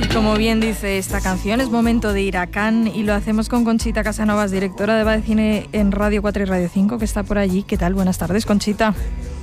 Como bien dice esta canción, es momento de ir a Cannes y lo hacemos con Conchita Casanovas, directora de Va de Cine en Radio 4 y Radio 5, que está por allí. ¿Qué tal? Buenas tardes, Conchita.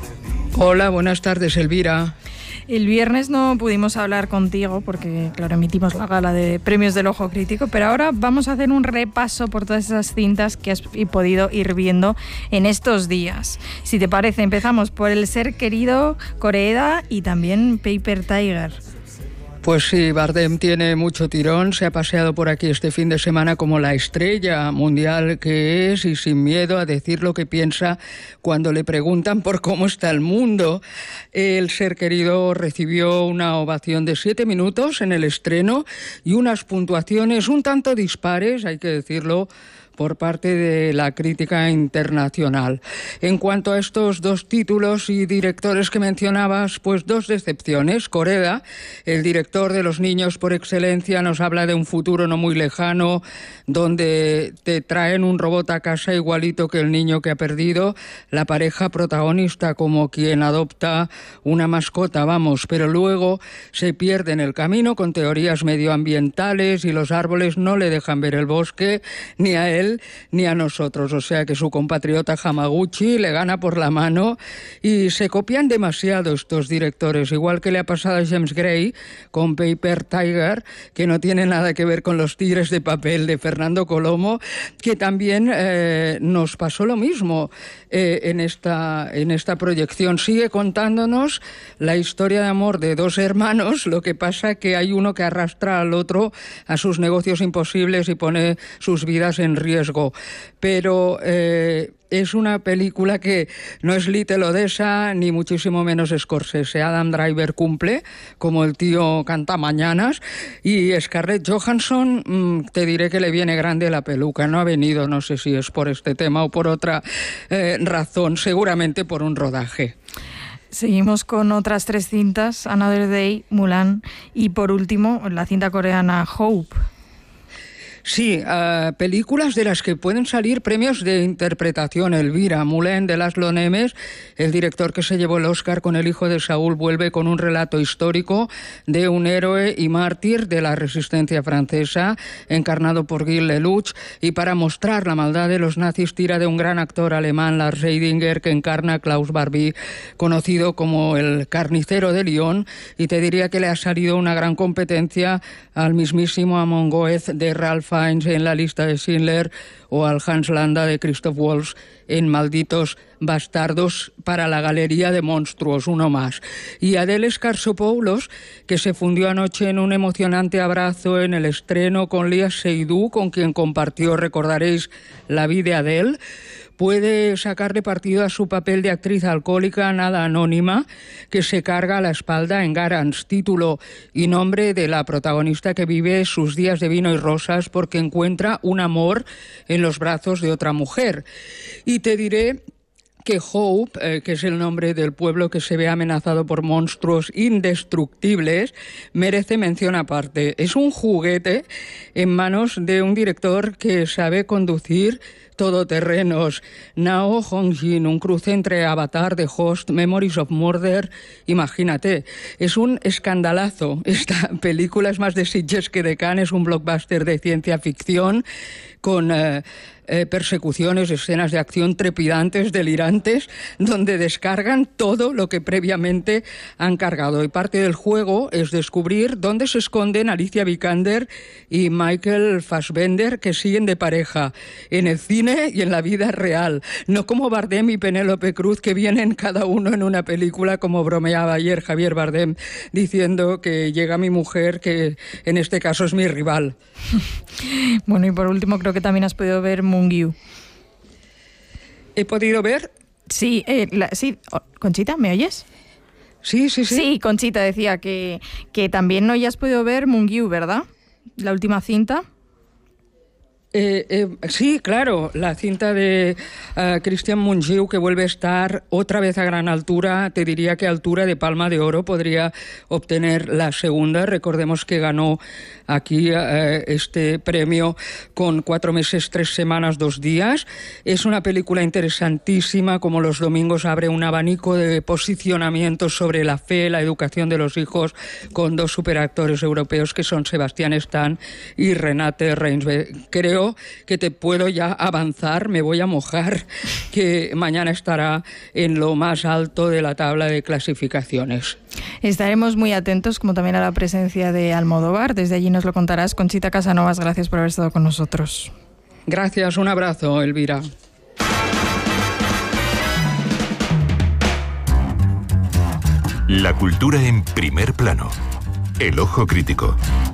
Hola, buenas tardes, Elvira. El viernes no pudimos hablar contigo porque, claro, emitimos la gala de premios del Ojo Crítico, pero ahora vamos a hacer un repaso por todas esas cintas que has podido ir viendo en estos días. Si te parece, empezamos por El ser querido, Koreeda, y también Paper Tiger. Pues sí, Bardem tiene mucho tirón, se ha paseado por aquí este fin de semana como la estrella mundial que es y sin miedo a decir lo que piensa cuando le preguntan por cómo está el mundo. El ser querido recibió una ovación de 7 minutos en el estreno y unas puntuaciones un tanto dispares, hay que decirlo, por parte de la crítica internacional. En cuanto a estos dos títulos y directores que mencionabas, pues dos decepciones. Koreeda, el director de Los niños por excelencia, nos habla de un futuro no muy lejano donde te traen un robot a casa igualito que el niño que ha perdido, la pareja protagonista como quien adopta una mascota, vamos, pero luego se pierde en el camino con teorías medioambientales y los árboles no le dejan ver el bosque ni a él ni a nosotros, o sea que su compatriota Hamaguchi le gana por la mano y se copian demasiado estos directores, igual que le ha pasado a James Gray con Paper Tiger, que no tiene nada que ver con Los tigres de papel de Fernando Colomo, que también nos pasó lo mismo en esta proyección. Sigue contándonos la historia de amor de dos hermanos, lo que pasa que hay uno que arrastra al otro a sus negocios imposibles y pone sus vidas en riesgo. Pero es una película que no es Little Odessa ni muchísimo menos Scorsese. Adam Driver cumple como el tío cantamañanas y Scarlett Johansson, te diré que le viene grande la peluca. No ha venido, no sé si es por este tema o por otra razón, seguramente por un rodaje. Seguimos con otras 3 cintas, Another Day, Mulan y por último la cinta coreana Hope. Sí, películas de las que pueden salir premios de interpretación. Elvira, Moulin de Laszlo Nemes, el director que se llevó el Oscar con El hijo de Saúl, vuelve con un relato histórico de un héroe y mártir de la resistencia francesa, encarnado por Guy Lelouch, y para mostrar la maldad de los nazis tira de un gran actor alemán, Lars Eidinger, que encarna a Klaus Barbie, conocido como el carnicero de Lyon, y te diría que le ha salido una gran competencia al mismísimo Amon Goeth de Ralph Fiennes en La lista de Schindler o al Hans Landa de Christoph Waltz en Malditos bastardos para la galería de monstruos, uno más. Y Adele Scarsopoulos, que se fundió anoche en un emocionante abrazo en el estreno con Léa Seydoux, con quien compartió, recordaréis, La vida de Adele, puede sacarle partido a su papel de actriz alcohólica nada anónima que se carga a la espalda en Garance, título y nombre de la protagonista que vive sus días de vino y rosas porque encuentra un amor en los brazos de otra mujer. Y te diré que Hope, que es el nombre del pueblo que se ve amenazado por monstruos indestructibles, merece mención aparte. Es un juguete en manos de un director que sabe conducir todoterrenos. Nao Hong-jin, un cruce entre Avatar, The Host, Memories of Murder. Imagínate, es un escandalazo. Esta película es más de Sitges que de Cannes, es un blockbuster de ciencia ficción con persecuciones, escenas de acción trepidantes, delirantes, donde descargan todo lo que previamente han cargado. Y parte del juego es descubrir dónde se esconden Alicia Vikander y Michael Fassbender, que siguen de pareja en el cine y en la vida real. No como Bardem y Penélope Cruz, que vienen cada uno en una película, como bromeaba ayer Javier Bardem, diciendo que llega mi mujer, que en este caso es mi rival. Bueno, y por último creo que también has podido ver Moon-gyu. ¿He podido ver? Sí, sí. Conchita, ¿me oyes? Sí. Sí, Conchita decía que también no hayas podido ver Moon-gyu, ¿verdad? La última cinta. Sí, claro, la cinta de Cristian Mungiu, que vuelve a estar otra vez a gran altura. Te diría que a altura de Palma de Oro podría obtener la segunda. Recordemos que ganó aquí este premio con 4 meses, 3 semanas, 2 días. Es una película interesantísima, como los domingos abre un abanico de posicionamientos sobre la fe, la educación de los hijos, con 2 superactores europeos que son Sebastián Stan y Renate Reinsve. Creo que te puedo ya avanzar, me voy a mojar, que mañana estará en lo más alto de la tabla de clasificaciones. Estaremos muy atentos, como también a la presencia de Almodóvar. Desde allí nos lo contarás. Conchita Casanovas, gracias por haber estado con nosotros. Gracias, un abrazo, Elvira. La cultura en primer plano. El ojo crítico.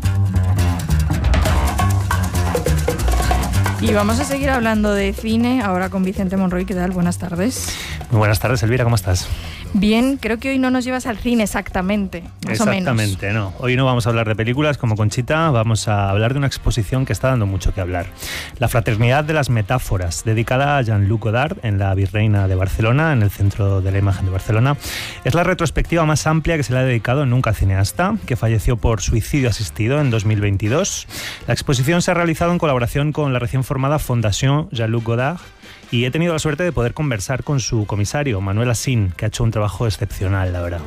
Y vamos a seguir hablando de cine, ahora con Vicente Monroy. ¿Qué tal? Buenas tardes. Muy buenas tardes, Elvira, ¿cómo estás? Bien, creo que hoy no nos llevas al cine exactamente, más o menos. Exactamente, no. Hoy no vamos a hablar de películas como Conchita, vamos a hablar de una exposición que está dando mucho que hablar. La Fraternidad de las Metáforas, dedicada a Jean-Luc Godard en la Virreina de Barcelona, en el Centro de la Imagen de Barcelona. Es la retrospectiva más amplia que se le ha dedicado nunca al cineasta, que falleció por suicidio asistido en 2022. La exposición se ha realizado en colaboración con la recién formada Fondation Jean-Luc Godard, y he tenido la suerte de poder conversar con su comisario, Manuel Asín, que ha hecho un trabajo excepcional, la verdad.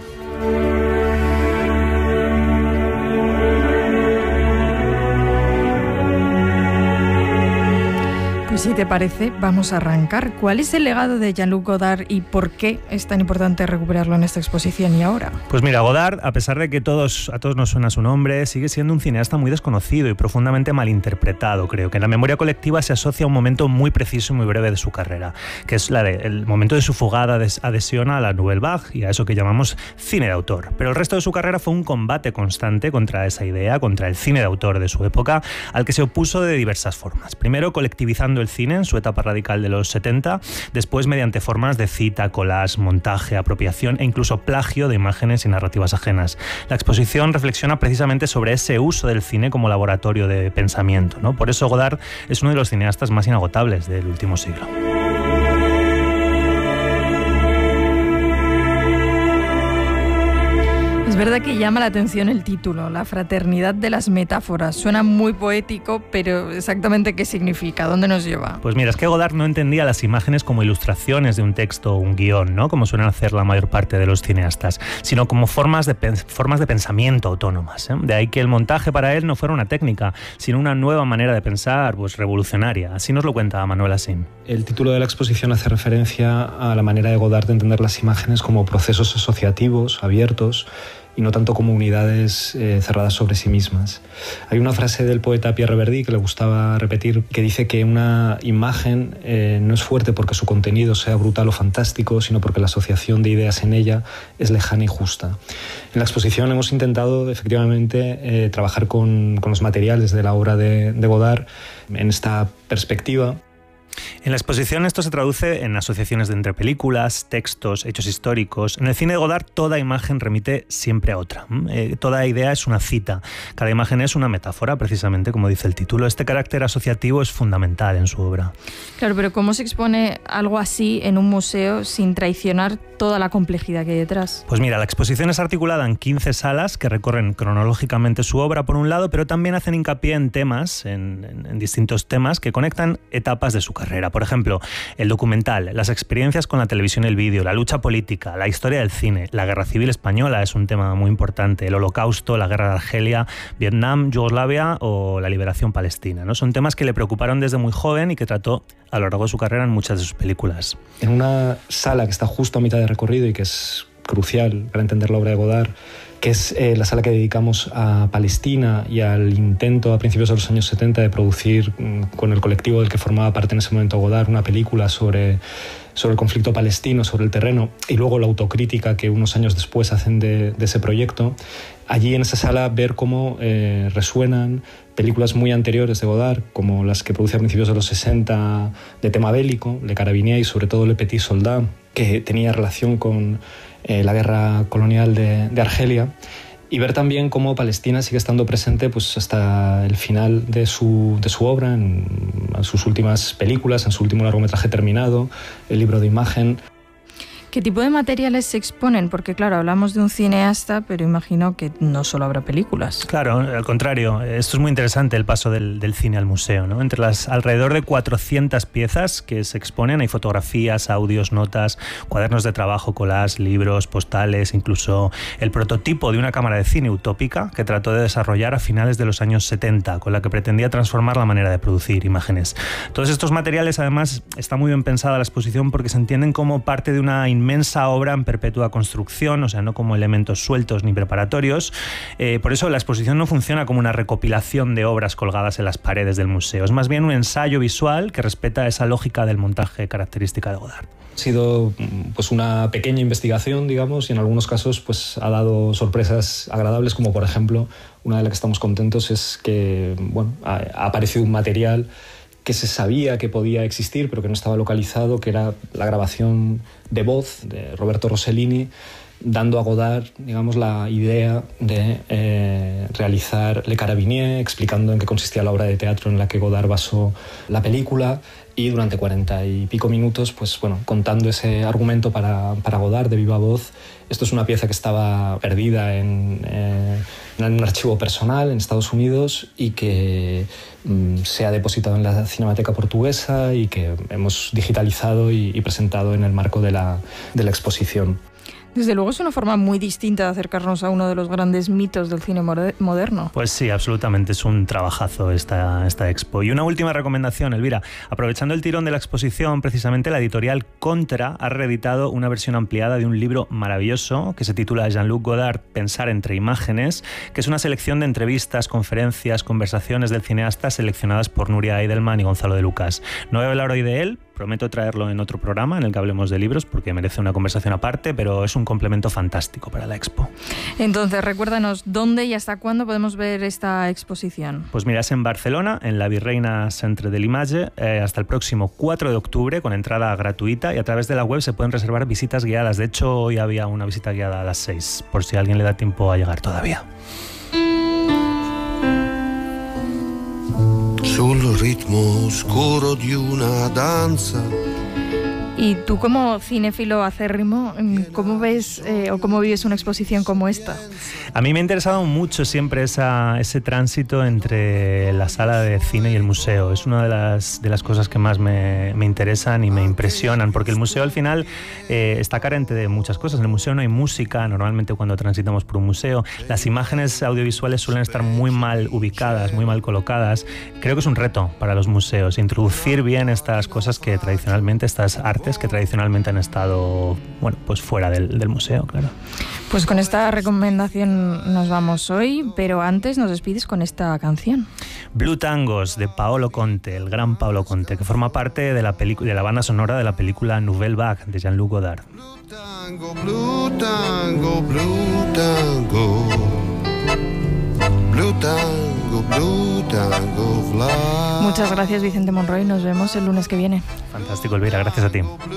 Pues si te parece, vamos a arrancar. ¿Cuál es el legado de Jean-Luc Godard y por qué es tan importante recuperarlo en esta exposición y ahora? Pues mira, Godard, a pesar de que a todos nos suena su nombre, sigue siendo un cineasta muy desconocido y profundamente malinterpretado, creo, que en la memoria colectiva se asocia a un momento muy preciso y muy breve de su carrera, que es el momento de su fugada adhesión a la Nouvelle Vague y a eso que llamamos cine de autor. Pero el resto de su carrera fue un combate constante contra esa idea, contra el cine de autor de su época, al que se opuso de diversas formas. Primero, colectivizando el cine en su etapa radical de los 70, después mediante formas de cita, collage, montaje, apropiación e incluso plagio de imágenes y narrativas ajenas. La exposición reflexiona precisamente sobre ese uso del cine como laboratorio de pensamiento, ¿no? Por eso Godard es uno de los cineastas más inagotables del último siglo. Es verdad que llama la atención el título, La Fraternidad de las Metáforas. Suena muy poético, pero exactamente ¿qué significa? ¿Dónde nos lleva? Pues mira, es que Godard no entendía las imágenes como ilustraciones de un texto o un guión, ¿no? Como suelen hacer la mayor parte de los cineastas, sino como formas de pensamiento autónomas, ¿eh? De ahí que el montaje para él no fuera una técnica, sino una nueva manera de pensar, pues revolucionaria. Así nos lo cuenta Manuel Asín. El título de la exposición hace referencia a la manera de Godard de entender las imágenes como procesos asociativos, abiertos, y no tanto como unidades cerradas sobre sí mismas. Hay una frase del poeta Pierre Verdi que le gustaba repetir, que dice que una imagen no es fuerte porque su contenido sea brutal o fantástico, sino porque la asociación de ideas en ella es lejana y justa. En la exposición hemos intentado efectivamente trabajar con los materiales de la obra de Godard en esta perspectiva. En la exposición esto se traduce en asociaciones de entre películas, textos, hechos históricos. En el cine de Godard toda imagen remite siempre a otra. Toda idea es una cita. Cada imagen es una metáfora, precisamente como dice el título. Este carácter asociativo es fundamental en su obra. Claro, pero ¿cómo se expone algo así en un museo sin traicionar toda la complejidad que hay detrás? Pues mira, la exposición es articulada en 15 salas que recorren cronológicamente su obra por un lado, pero también hacen hincapié en temas, en distintos temas que conectan etapas de su carrera. Por ejemplo, el documental, las experiencias con la televisión y el vídeo, la lucha política, la historia del cine, la guerra civil española es un tema muy importante, el holocausto, la guerra de Argelia, Vietnam, Yugoslavia o la liberación palestina, ¿no? Son temas que le preocuparon desde muy joven y que trató a lo largo de su carrera en muchas de sus películas. En una sala que está justo a mitad de recorrido y que es crucial para entender la obra de Godard, que es la sala que dedicamos a Palestina y al intento a principios de los años 70 de producir con el colectivo del que formaba parte en ese momento Godard una película sobre el conflicto palestino, sobre el terreno, y luego la autocrítica que unos años después hacen de ese proyecto. Allí en esa sala ver cómo resuenan películas muy anteriores de Godard, como las que produce a principios de los 60 de tema bélico, Le Carabinier y sobre todo Le Petit Soldat, que tenía relación con la guerra colonial de Argelia, y ver también cómo Palestina sigue estando presente pues hasta el final de su obra, en sus últimas películas, en su último largometraje terminado, el libro de imagen. ¿Qué tipo de materiales se exponen? Porque claro, hablamos de un cineasta, pero imagino que no solo habrá películas. Claro, al contrario, esto es muy interesante, el paso del cine al museo, ¿no? Entre las alrededor de 400 piezas que se exponen hay fotografías, audios, notas, cuadernos de trabajo, collages, libros, postales, incluso el prototipo de una cámara de cine utópica que trató de desarrollar a finales de los años 70, con la que pretendía transformar la manera de producir imágenes. Todos estos materiales, además, está muy bien pensada la exposición porque se entienden como parte de una inmensa obra en perpetua construcción, o sea, no como elementos sueltos ni preparatorios. Por eso la exposición no funciona como una recopilación de obras colgadas en las paredes del museo, es más bien un ensayo visual que respeta esa lógica del montaje característica de Godard. Ha sido pues una pequeña investigación, digamos, y en algunos casos pues ha dado sorpresas agradables, como por ejemplo, una de las que estamos contentos es que ha aparecido un material que se sabía que podía existir, pero que no estaba localizado, que era la grabación de voz de Roberto Rossellini, dando a Godard, digamos, la idea de realizar Le Carabinier, explicando en qué consistía la obra de teatro en la que Godard basó la película, y durante 40 y pico minutos, pues contando ese argumento para Godard de viva voz. Esto es una pieza que estaba perdida en un archivo personal en Estados Unidos y que se ha depositado en la Cinemateca Portuguesa y que hemos digitalizado y presentado en el marco de la exposición. Desde luego es una forma muy distinta de acercarnos a uno de los grandes mitos del cine moderno. Pues sí, absolutamente, es un trabajazo esta expo. Y una última recomendación, Elvira. Aprovechando el tirón de la exposición, precisamente la editorial Contra ha reeditado una versión ampliada de un libro maravilloso que se titula Jean-Luc Godard, Pensar entre imágenes, que es una selección de entrevistas, conferencias, conversaciones del cineasta seleccionadas por Nuria Eidelman y Gonzalo de Lucas. No voy a hablar hoy de él, prometo traerlo en otro programa en el que hablemos de libros porque merece una conversación aparte, pero es un complemento fantástico para la expo. Entonces, recuérdanos dónde y hasta cuándo podemos ver esta exposición. Pues mira, es en Barcelona, en la Virreina Centre de l'Image, hasta el próximo 4 de octubre con entrada gratuita, y a través de la web se pueden reservar visitas guiadas. De hecho, hoy había una visita guiada a las 6, por si a alguien le da tiempo a llegar todavía. Sul ritmo oscuro di una danza. Y tú, como cinéfilo acérrimo, ¿cómo ves o cómo vives una exposición como esta? A mí me ha interesado mucho siempre ese tránsito entre la sala de cine y el museo. Es una de las cosas que más me interesan y me impresionan, porque el museo al final está carente de muchas cosas. En el museo no hay música, normalmente cuando transitamos por un museo. Las imágenes audiovisuales suelen estar muy mal ubicadas, muy mal colocadas. Creo que es un reto para los museos introducir bien estas cosas que tradicionalmente, estas artes que tradicionalmente han estado pues fuera del museo, claro. Pues con esta recomendación nos vamos hoy, pero antes nos despides con esta canción. Blue Tangos, de Paolo Conte, el gran Paolo Conte, que forma parte de la banda sonora de la película Nouvelle Vague de Jean-Luc Godard. Blue tango, blue tango, blue tango. Blue tango, blue tango, fly. Muchas gracias, Vicente Monroy. Nos vemos el lunes que viene. Fantástico, Elvira. Gracias a ti.